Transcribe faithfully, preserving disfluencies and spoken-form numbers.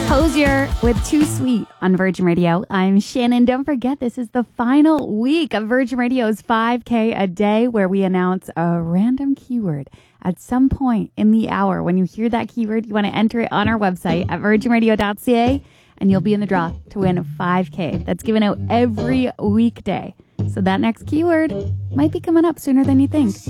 Hosier with Too Sweet on Virgin Radio. I'm Shannon. Don't forget, this is the final week of Virgin Radio's five K a day, where we announce a random keyword at some point in the hour. When you hear that keyword, you want to enter it on our website at virgin radio dot c a, and you'll be in the draw to win a five K. That's given out every weekday. So that next keyword might be coming up sooner than you think.